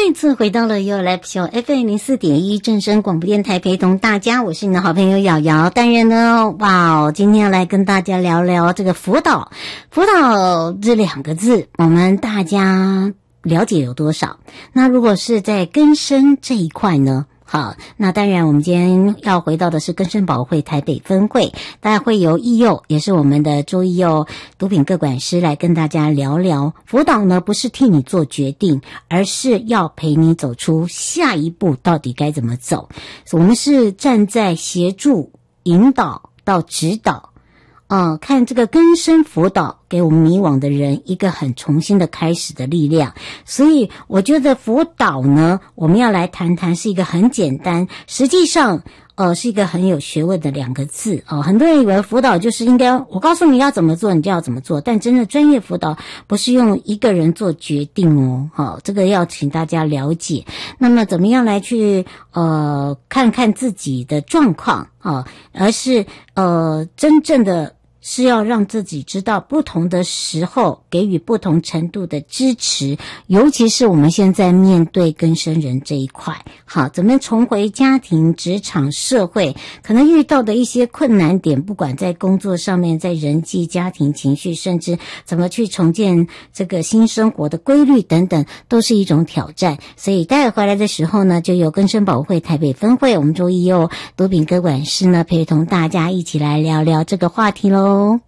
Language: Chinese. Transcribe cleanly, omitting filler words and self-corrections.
再次回到了 Your Life Show FM04.1 正声广播电台，陪同大家，我是你的好朋友瑶瑶。当然呢，今天要来跟大家聊聊这个辅导。辅导这两个字，我们大家了解有多少？那如果是在更生这一块呢？好，那当然我们今天要回到的是更生保会台北分会，大家会由义佑，也是我们的周义佑毒品个管师来跟大家聊聊辅导呢，不是替你做决定，而是要陪你走出下一步到底该怎么走。我们是站在协助引导到指导看这个更生辅导给我们迷惘的人一个很重新的开始的力量。所以我觉得辅导呢，我们要来谈谈是一个很简单，实际上是一个很有学问的两个字很多人以为辅导就是应该我告诉你要怎么做你就要怎么做，但真的专业辅导不是用一个人做决定这个要请大家了解。那么怎么样来去看看自己的状况而是真正的是要让自己知道不同的时候给予不同程度的支持，尤其是我们现在面对更生人这一块，好，怎么重回家庭、职场、社会，可能遇到的一些困难点，不管在工作上面，在人际、家庭、情绪，甚至怎么去重建这个新生活的规律等等，都是一种挑战。所以待会回来的时候呢，就有更生保会台北分会，我们周义佑毒品个管师呢，陪同大家一起来聊聊这个话题咯。